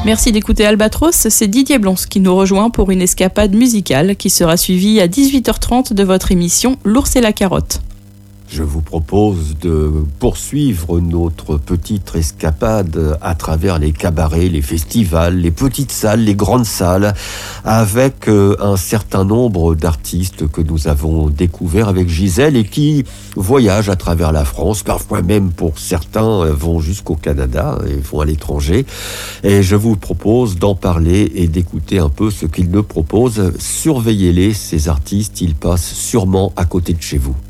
Merci d'écouter Albatros, c'est Didier Blonce qui nous rejoint pour une escapade musicale qui sera suivie à 18h30 de votre émission L'ours et la carotte. Je vous propose de poursuivre notre petite escapade à travers les cabarets, les festivals, les petites salles, les grandes salles, avec un certain nombre d'artistes que nous avons découverts avec Gisèle et qui voyagent à travers la France, parfois même pour certains vont jusqu'au Canada et vont à l'étranger. Et je vous propose d'en parler et d'écouter un peu ce qu'ils nous proposent. Surveillez-les, ces artistes, ils passent sûrement à côté de chez vous.